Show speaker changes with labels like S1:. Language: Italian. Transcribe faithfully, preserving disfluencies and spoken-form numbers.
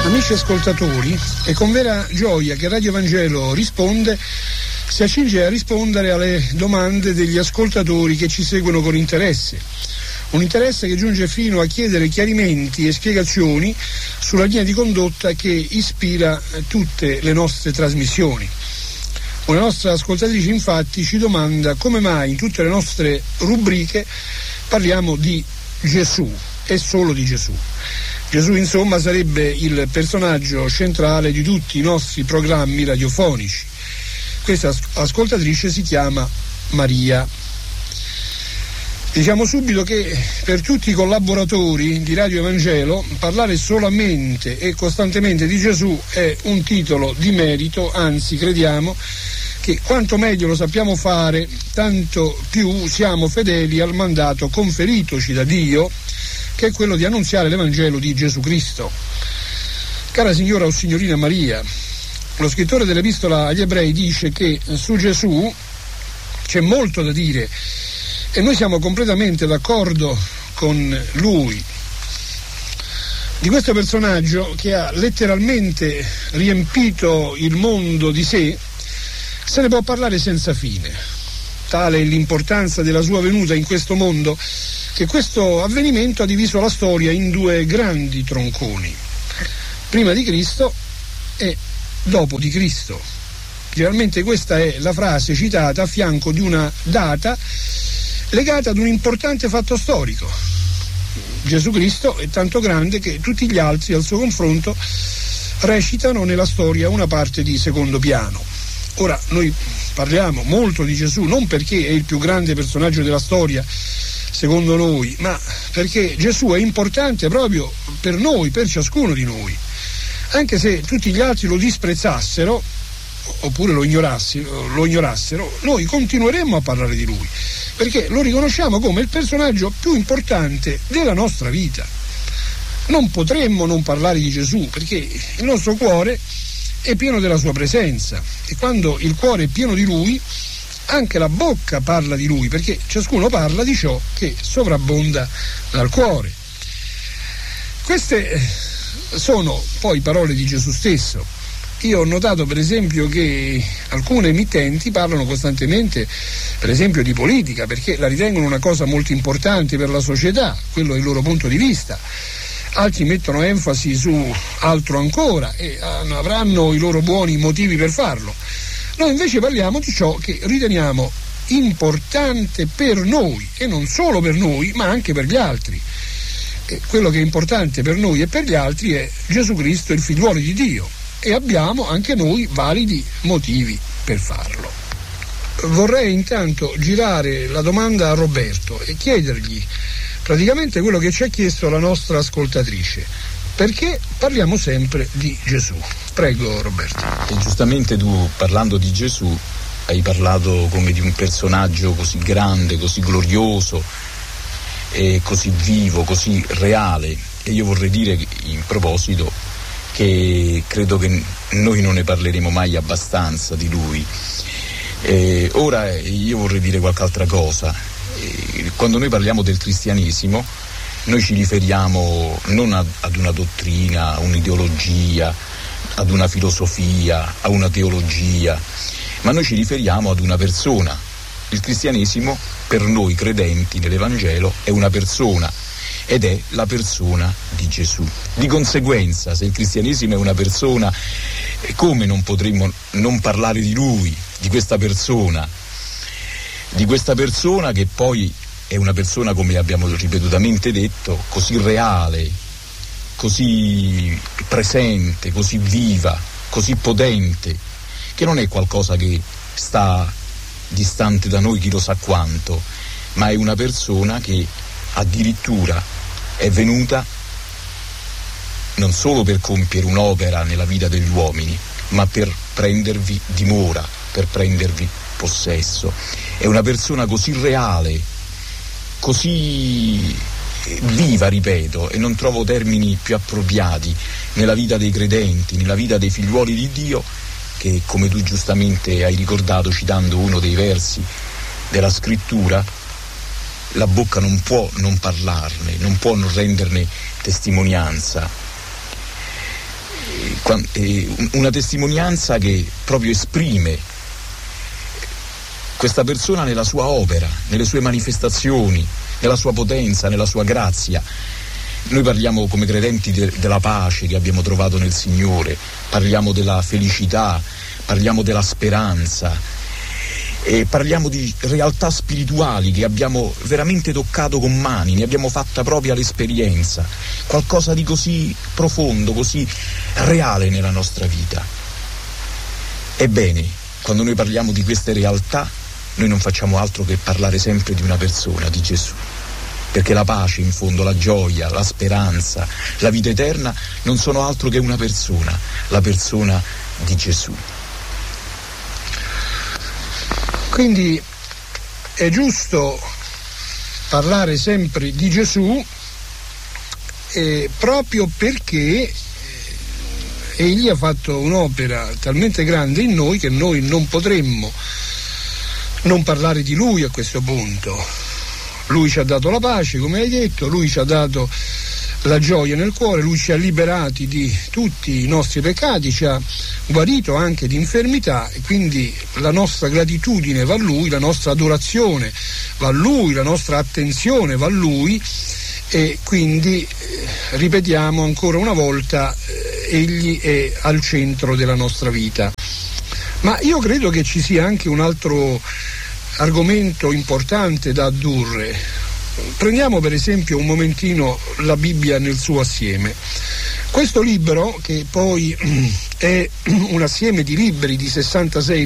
S1: Amici ascoltatori, è con vera gioia che Radio Vangelo Risponde si accinge a rispondere alle domande degli ascoltatori che ci seguono con interesse. Un interesse che giunge fino a chiedere chiarimenti e spiegazioni sulla linea di condotta che ispira tutte le nostre trasmissioni. Una nostra ascoltatrice infatti ci domanda come mai in tutte le nostre rubriche parliamo di Gesù e solo di Gesù. Gesù, insomma, sarebbe il personaggio centrale di tutti i nostri programmi radiofonici. Questa ascoltatrice si chiama Maria. Diciamo subito che per tutti i collaboratori di Radio Evangelo parlare solamente e costantemente di Gesù è un titolo di merito, anzi crediamo che quanto meglio lo sappiamo fare, tanto più siamo fedeli al mandato conferitoci da Dio, che è quello di annunziare l'Evangelo di Gesù Cristo. Cara signora o signorina Maria, lo scrittore dell'Epistola agli Ebrei dice che su Gesù c'è molto da dire e noi siamo completamente d'accordo con lui. Di questo personaggio che ha letteralmente riempito il mondo di sé se ne può parlare senza fine. Tale è l'importanza della sua venuta in questo mondo che questo avvenimento ha diviso la storia in due grandi tronconi, prima di Cristo e dopo di Cristo. Generalmente questa è la frase citata a fianco di una data legata ad un importante fatto storico. Gesù Cristo è tanto grande che tutti gli altri al suo confronto recitano nella storia una parte di secondo piano. Ora noi parliamo molto di Gesù non perché è il più grande personaggio della storia secondo noi, ma perché Gesù è importante proprio per noi, per ciascuno di noi. Anche se tutti gli altri lo disprezzassero oppure lo ignorassero, lo ignorassero, noi continueremmo a parlare di lui, perché lo riconosciamo come il personaggio più importante della nostra vita. Non potremmo non parlare di Gesù, perché il nostro cuore è pieno della sua presenza e quando il cuore è pieno di lui anche la bocca parla di lui, perché ciascuno parla di ciò che sovrabbonda dal cuore. Queste sono poi parole di Gesù stesso. Io ho notato per esempio che alcune emittenti parlano costantemente per esempio di politica, perché la ritengono una cosa molto importante per la società, quello è il loro punto di vista. Altri mettono enfasi su altro ancora e avranno i loro buoni motivi per farlo. Noi invece parliamo di ciò che riteniamo importante per noi e non solo per noi ma anche per gli altri. E quello che è importante per noi e per gli altri è Gesù Cristo, il figliuolo di Dio, e abbiamo anche noi validi motivi per farlo. Vorrei intanto girare la domanda a Roberto e chiedergli praticamente quello che ci ha chiesto la nostra ascoltatrice. Perché parliamo sempre di Gesù? Prego Roberto.
S2: E giustamente tu, parlando di Gesù, hai parlato come di un personaggio così grande, così glorioso, e così vivo, così reale. E io vorrei dire in proposito che credo che noi non ne parleremo mai abbastanza di lui. E ora io vorrei dire qualche altra cosa. E quando noi parliamo del cristianesimo, noi ci riferiamo non ad, ad una dottrina, a un'ideologia, ad una filosofia, a una teologia, ma noi ci riferiamo ad una persona. Il cristianesimo per noi credenti nell'Evangelo è una persona ed è la persona di Gesù. Di conseguenza, se il cristianesimo è una persona, come non potremmo non parlare di lui, di questa persona, di questa persona che poi è una persona, come abbiamo ripetutamente detto, così reale, così presente, così viva, così potente, che non è qualcosa che sta distante da noi chi lo sa quanto, ma è una persona che addirittura è venuta non solo per compiere un'opera nella vita degli uomini, ma per prendervi dimora, per prendervi possesso. È una persona così reale, così viva, ripeto, e non trovo termini più appropriati, nella vita dei credenti, nella vita dei figliuoli di Dio, che, come tu giustamente hai ricordato citando uno dei versi della scrittura, la bocca non può non parlarne, non può non renderne testimonianza. una testimonianza che proprio esprime questa persona nella sua opera, nelle sue manifestazioni, nella sua potenza, nella sua grazia. Noi parliamo come credenti de- della pace che abbiamo trovato nel Signore, parliamo della felicità, parliamo della speranza e parliamo di realtà spirituali che abbiamo veramente toccato con mani, ne abbiamo fatta propria l'esperienza, qualcosa di così profondo, così reale nella nostra vita. Ebbene, quando noi parliamo di queste realtà, noi non facciamo altro che parlare sempre di una persona, di Gesù. Perché la pace, in fondo, la gioia, la speranza, la vita eterna non sono altro che una persona, la persona di Gesù.
S1: Quindi è giusto parlare sempre di Gesù eh, proprio perché egli ha fatto un'opera talmente grande in noi che noi non potremmo non parlare di lui a questo punto. Lui ci ha dato la pace, come hai detto, lui ci ha dato la gioia nel cuore, lui ci ha liberati di tutti i nostri peccati, ci ha guarito anche di infermità e quindi la nostra gratitudine va a lui, la nostra adorazione va a lui, la nostra attenzione va a lui e quindi eh, ripetiamo ancora una volta, eh, egli è al centro della nostra vita. Ma io credo che ci sia anche un altro argomento importante da addurre. Prendiamo per esempio un momentino la Bibbia nel suo assieme. Questo libro, che poi è un assieme di libri di sessantasei